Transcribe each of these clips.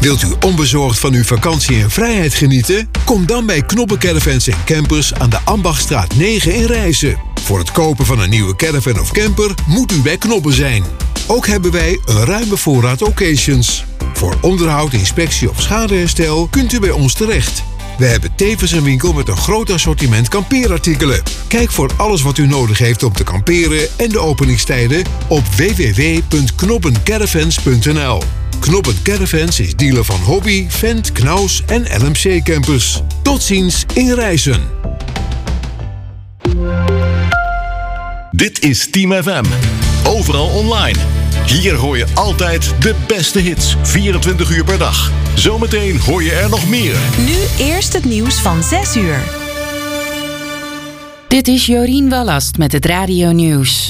Wilt u onbezorgd van uw vakantie en vrijheid genieten? Kom dan bij Knoppen Caravans & Campers aan de Ambachtstraat 9 in Rijssen. Voor het kopen van een nieuwe caravan of camper moet u bij Knoppen zijn. Ook hebben wij een ruime voorraad occasions. Voor onderhoud, inspectie of schadeherstel kunt u bij ons terecht. We hebben tevens een winkel met een groot assortiment kampeerartikelen. Kijk voor alles wat u nodig heeft om te kamperen en de openingstijden op www.knoppencaravans.nl. Knoppen Caravans is dealer van Hobby, Fendt, Knaus en LMC Campers. Tot ziens in Rijssen. Dit is Team FM. Overal online. Hier hoor je altijd de beste hits. 24 uur per dag. Zometeen hoor je er nog meer. Nu eerst het nieuws van 6 uur. Dit is Jorien Wallast met het Radio Nieuws.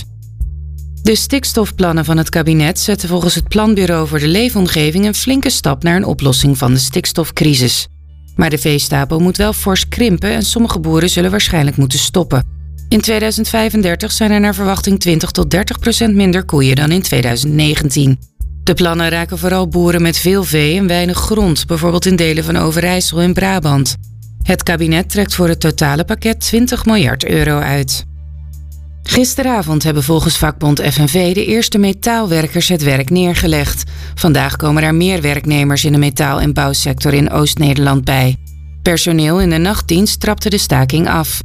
De stikstofplannen van het kabinet zetten volgens het Planbureau voor de Leefomgeving een flinke stap naar een oplossing van de stikstofcrisis. Maar de veestapel moet wel fors krimpen en sommige boeren zullen waarschijnlijk moeten stoppen. In 2035 zijn er naar verwachting 20-30% minder koeien dan in 2019. De plannen raken vooral boeren met veel vee en weinig grond, bijvoorbeeld in delen van Overijssel en Brabant. Het kabinet trekt voor het totale pakket 20 miljard euro uit. Gisteravond hebben volgens vakbond FNV de eerste metaalwerkers het werk neergelegd. Vandaag komen er meer werknemers in de metaal- en bouwsector in Oost-Nederland bij. Personeel in de nachtdienst trapte de staking af.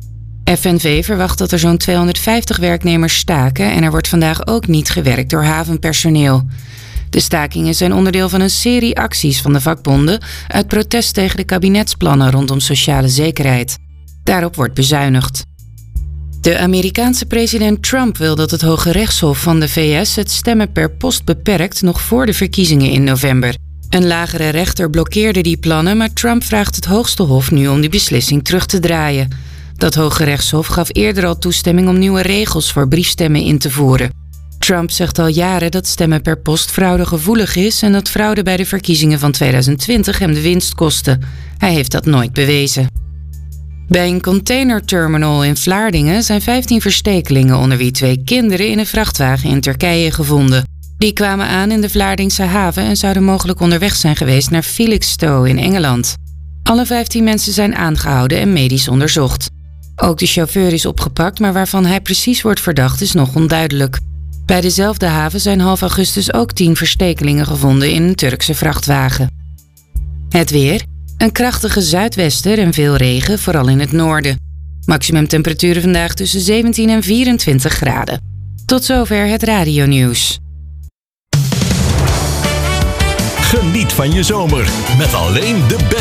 FNV verwacht dat er zo'n 250 werknemers staken en er wordt vandaag ook niet gewerkt door havenpersoneel. De stakingen zijn onderdeel van een serie acties van de vakbonden uit protest tegen de kabinetsplannen rondom sociale zekerheid. Daarop wordt bezuinigd. De Amerikaanse president Trump wil dat het Hoge Rechtshof van de VS het stemmen per post beperkt nog voor de verkiezingen in november. Een lagere rechter blokkeerde die plannen, maar Trump vraagt het hoogste hof nu om die beslissing terug te draaien. Dat Hoge Rechtshof gaf eerder al toestemming om nieuwe regels voor briefstemmen in te voeren. Trump zegt al jaren dat stemmen per post fraudegevoelig is en dat fraude bij de verkiezingen van 2020 hem de winst kostte. Hij heeft dat nooit bewezen. Bij een containerterminal in Vlaardingen zijn 15 verstekelingen onder wie 2 kinderen in een vrachtwagen in Turkije gevonden. Die kwamen aan in de Vlaardingse haven en zouden mogelijk onderweg zijn geweest naar Felixstowe in Engeland. Alle 15 mensen zijn aangehouden en medisch onderzocht. Ook de chauffeur is opgepakt, maar waarvan hij precies wordt verdacht is nog onduidelijk. Bij dezelfde haven zijn half augustus ook 10 verstekelingen gevonden in een Turkse vrachtwagen. Het weer. Een krachtige zuidwester en veel regen, vooral in het noorden. Maximumtemperaturen vandaag tussen 17 en 24 graden. Tot zover het radionieuws. Geniet van je zomer met alleen de beste.